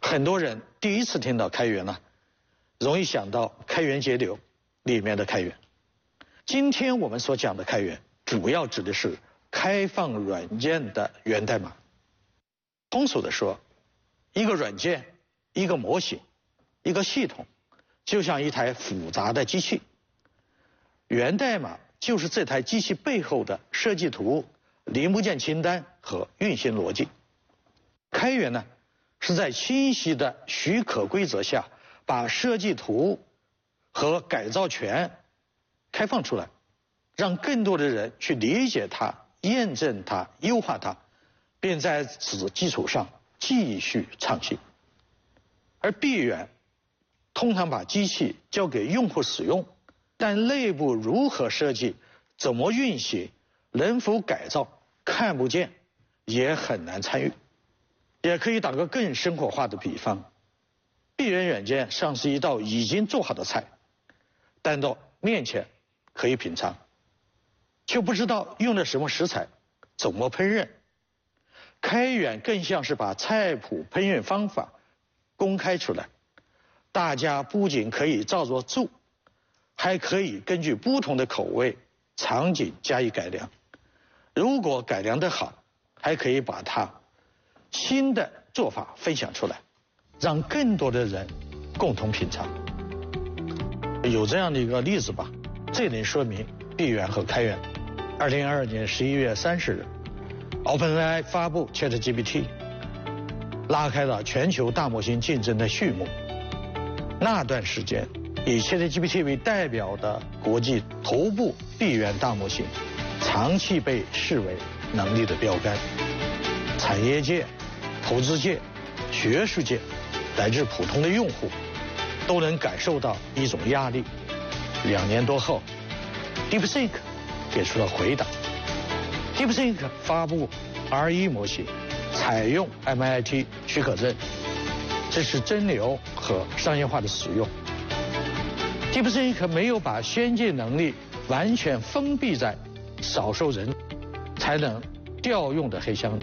很多人第一次听到开源呢，容易想到开源节流里面的开源。今天我们所讲的开源，主要指的是开放软件的源代码。通俗的说，一个软件、一个模型、一个系统，就像一台复杂的机器。源代码就是这台机器背后的设计图、零部件清单和运行逻辑。开源呢，是在清晰的许可规则下，把设计图和改造权开放出来，让更多的人去理解它、验证它、优化它，并在此基础上继续创新。而闭源通常把机器交给用户使用，但内部如何设计、怎么运行、能否改造，看不见，也很难参与。也可以打个更生活化的比方，闭源软件像是一道已经做好的菜，端到面前可以品尝，却不知道用了什么食材，怎么烹饪。开源更像是把菜谱、烹饪方法公开出来，大家不仅可以照着做，还可以根据不同的口味、场景加以改良。如果改良得好，还可以把它新的做法分享出来，让更多的人共同品尝。有这样的一个例子吧，这能说明闭源和开源。2022年11月30日 ，OpenAI 发布 ChatGPT， 拉开了全球大模型竞争的序幕。那段时间，以 ChatGPT 为代表的国际头部闭源大模型，长期被视为能力的标杆。产业界、投资界、学术界，乃至普通的用户，都能感受到一种压力。2年多后 ，DeepSeek 给出了回答。DeepSeek 发布 R1 模型，采用 MIT 许可证，支持真流和商业化的使用。DeepSeek 没有把先进能力完全封闭在少数人才能调用的黑箱里，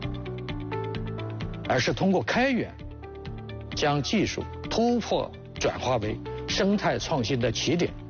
而是通过开源，将技术突破转化为生态创新的起点。